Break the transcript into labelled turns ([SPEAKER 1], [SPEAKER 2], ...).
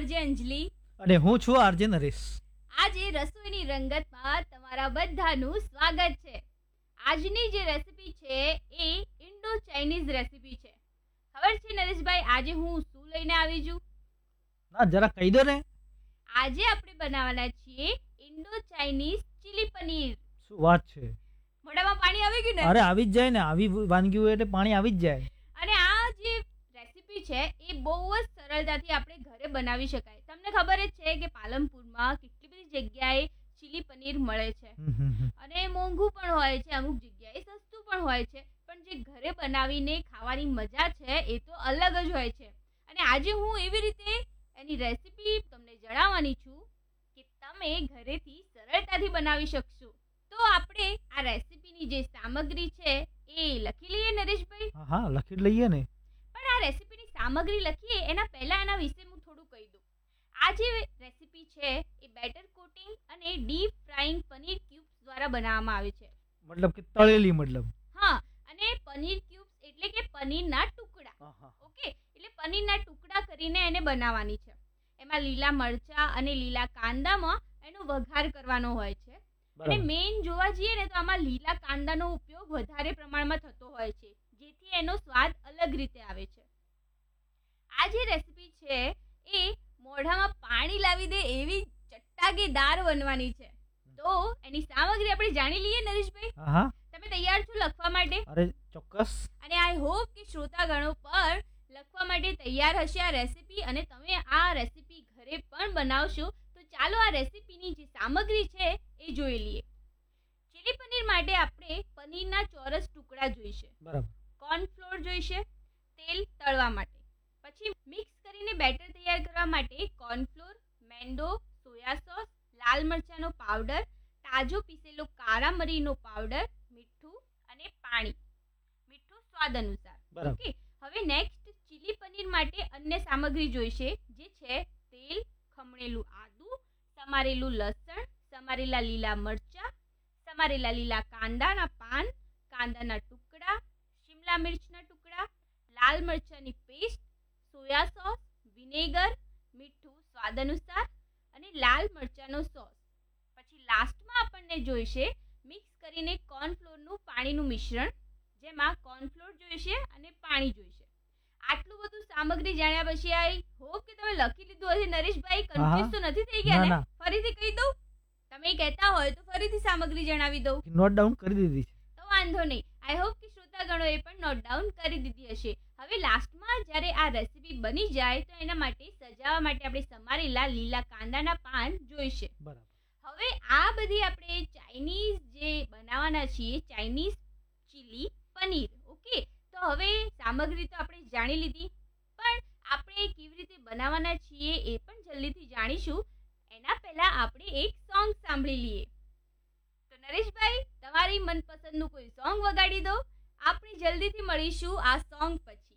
[SPEAKER 1] RJ અંજલિ
[SPEAKER 2] અને હું છું આરજે નરેશ.
[SPEAKER 1] આજે રસોઈની રંગતમાં તમારા બધાનું સ્વાગત છે. આજની જે રેસીપી છે એ ઇન્ડો ચાઇનીઝ રેસીપી છે. ખબર છે નરેશભાઈ આજે હું શું લઈને આવી છું?
[SPEAKER 2] ના જરા કહી દો ને.
[SPEAKER 1] આજે આપણે બનાવવાના છીએ ઇન્ડો ચાઇનીઝ ચીલી પનીર.
[SPEAKER 2] શું વાત છે?
[SPEAKER 1] મોઢામાં પાણી આવી ગયું ને?
[SPEAKER 2] અરે આવી જ જાય ને, આવી વાનગી હોય એટલે પાણી આવી જ જાય.
[SPEAKER 1] અને આ જે રેસીપી છે એ બહુ જ સરળતાથી આપણે ઘરે બનાવી શકાય. તમને ખબર જ છે કે પાલનપુરમાં કેટલી બધી જગ્યાએ ચીલી પનીર મળે છે અને મોંઘું પણ હોય છે, અમુક જગ્યાએ સસ્તું પણ હોય છે, પણ જે ઘરે બનાવીને ખાવાની મજા છે એ તો અલગ જ હોય છે. અને આજે હું એવી રીતે એની રેસીપી તમને જણાવવાની છું કે તમે ઘરેથી સરળતાથી બનાવી શકશો. તો આપણે આ રેસીપીની જે સામગ્રી છે એ લખી લઈએ નરેશભાઈ.
[SPEAKER 2] હા લખી લઈએ ને.
[SPEAKER 1] પણ આ રેસીપીની સામગ્રી લખીએ એના પહેલા એના વિશે હું થોડું કહી દઉં. આ જે રેસીપી છે એ બેટર કોટિંગ અને ડીપ ફ્રાઈંગ પનીર ક્યુબ્સ દ્વારા બનાવવામાં આવે છે.
[SPEAKER 2] મતલબ કે તળેલી મતલબ.
[SPEAKER 1] હા, અને પનીર ક્યુબ્સ એટલે કે પનીરના ટુકડા. ઓકે, એટલે પનીરના ટુકડા કરીને એને બનાવવાની છે. એમાં લીલા મરચા અને લીલા કાંદામાં એનો વઘાર કરવાનો હોય છે. અને મેઇન જોવા જઈએ ને તો આમાં લીલા કાંદાનો ઉપયોગ વધારે પ્રમાણમાં થતો હોય છે, જેથી એનો સ્વાદ અલગ રીતે આવે છે. આ જે રેસીપી છે એ મોઢામાં પાણી લાવી દે એવી ચટાકેદાર બનવાની છે. તો એની સામગ્રી આપણે જાણી લઈએ નરેશભાઈ.
[SPEAKER 2] હા
[SPEAKER 1] તમે તૈયાર છો લખવા માટે?
[SPEAKER 2] અરે ચોક્કસ.
[SPEAKER 1] અને આઈ હોપ કે શ્રોતાગણો પર લખવા માટે તૈયાર હશે આ રેસીપી અને તમે આ રેસીપી ઘરે પણ બનાવશો. તો ચાલો આ રેસીપીની જે સામગ્રી છે એ જોઈ લઈએ. ચીલી પનીર માટે આપણે પનીરના ચોરસ ટુકડા જોઈશે.
[SPEAKER 2] બરાબર.
[SPEAKER 1] કોર્નફ્લોર જોઈશે તેલ તળવા માટે. પછી મિક્સ કરીને બેટર તૈયાર કરવા માટે કોર્નફ્લોર, મેંદો, સોયા સોસ, લાલ મરચાંનો પાવડર, તાજો પીસેલો કાળા મરીનો પાવડર, મીઠું અને પાણી. મીઠું સ્વાદ અનુસાર. ઓકે, હવે નેક્સ્ટ ચીલી પનીર માટે અન્ય સામગ્રી જોઈશે, જે છે તેલ, ખમણેલું આદુ, સમારેલું લસણ, સમારેલા લીલા મરચાં, સમારેલા લીલા કાંદાના પાન, કાંદાના ટુકડા, શિમલા મિર્ચના ટુકડા, લાલ મરચાંની પેસ્ટ, સોયા સોસ, વિનેગર, મીઠું સ્વાદ અનુસાર અને લાલ મરચાંનો સોસ. પછી લાસ્ટમાં આપણને જોઈશે મિક્સ કરીને કોર્નફ્લોરનું પાણીનું મિશ્રણ, જેમાં કોર્નફ્લોર જોઈશે અને પાણી જોઈશે. આટલું બધું સામગ્રી જાણ્યા પછી આઈ હોપ કે તમે લખી લીધું હશે નરેશભાઈ. કન્ફ્યુઝ તો નથી થઈ ગયા ને? ફરીથી કહી દઉં? તમે કહેતા હોય તો ફરીથી સામગ્રી જણાવી દઉં.
[SPEAKER 2] નોટ ડાઉન કરી દીધી છે.
[SPEAKER 1] તો વાંધો નહીં. આઈ હોપ કે શ્રોતાગણોએ પણ નોટ ડાઉન કરી દીધી હશે. હવે લાસ્ટમાં જ્યારે આ રેસીપી બની જાય તો એના માટે સજાવવા માટે આપણે સમારેલા લીલા કાંદાના પાન જોઈશે.
[SPEAKER 2] બરાબર.
[SPEAKER 1] હવે આ બધી આપણે ચાઇનીઝ જે બનાવવાના છીએ, ચાઇનીઝ ચીલી પનીર. ઓકે, તો હવે સામગ્રી તો આપણે જાણી લીધી, પણ આપણે કેવી રીતે બનાવવાના છીએ એ પણ જલ્દીથી જાણીશું. એના પહેલા આપણે એક સોંગ સાંભળી લઈએ. તો નરેશભાઈ, તમારી મનપસંદનું કોઈ સોંગ વગાડી દો. આપણે જલ્દીથી મળીશું આ સોંગ પછી.